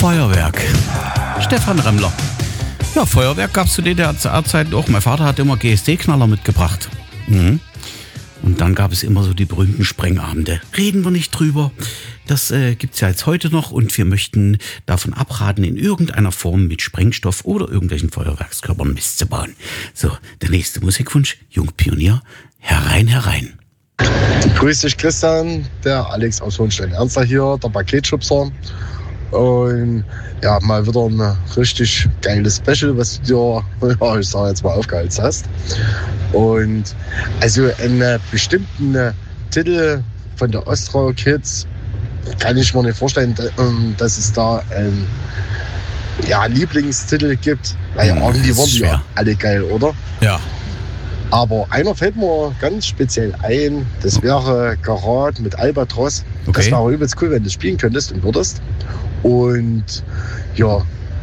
Feuerwerk. Stefan Remmler. Ja, Feuerwerk gab es zu DDR-Zeiten auch. Mein Vater hat immer GSD-Knaller mitgebracht. Mhm. Und dann gab es immer so die berühmten Sprengabende. Reden wir nicht drüber. Das gibt's ja jetzt heute noch und wir möchten davon abraten, in irgendeiner Form mit Sprengstoff oder irgendwelchen Feuerwerkskörpern Mist zu bauen. So, der nächste Musikwunsch, Jungpionier, herein, herein. Grüß dich, Christian, der Alex aus Hohenstein-Ernstler hier, der Paketschubser. Und ja, mal wieder ein richtig geiles Special, was du dir, ja, ich sag jetzt mal, aufgeheizt hast. Und also einen bestimmten Titel von der Ostro Kids kann ich mir nicht vorstellen, dass es da einen Lieblingstitel gibt, weil irgendwie waren die ja alle geil, oder? Ja. Aber einer fällt mir ganz speziell ein, das wäre Karat mit Albatros. Okay. Das wäre übelst cool, wenn du spielen könntest und würdest. Und ja,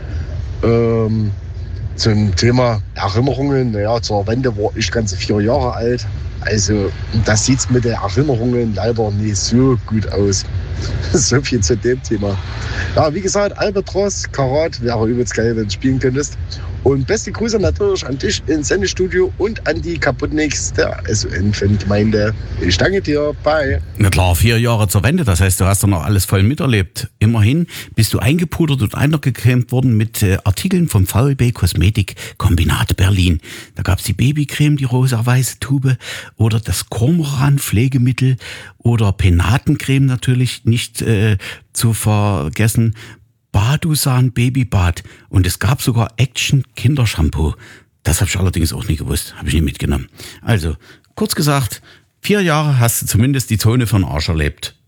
zum Thema Erinnerungen, zur Wende war ich ganze 4 Jahre alt. Also das sieht mit den Erinnerungen leider nicht so gut aus. So viel zu dem Thema. Ja, wie gesagt, Albatros, Karat wäre übelst geil, wenn du spielen könntest. Und beste Grüße natürlich an dich ins Sendestudio und an die Kaputniks der SON-Fangemeinde. Ich danke dir, bye. Na klar, 4 Jahre zur Wende, das heißt, du hast doch noch alles voll miterlebt. Immerhin bist du eingepudert und eingecremt worden mit Artikeln vom VLB Kosmetik Kombinat Berlin. Da gab's die Babycreme, die rosa-weiße Tube oder das Cormoran Pflegemittel oder Penatencreme natürlich nicht zu vergessen. Badusan Babybad und es gab sogar Action Kindershampoo. Das habe ich allerdings auch nie gewusst, habe ich nie mitgenommen. Also, kurz gesagt, 4 Jahre hast du zumindest die Zone für den Arsch erlebt.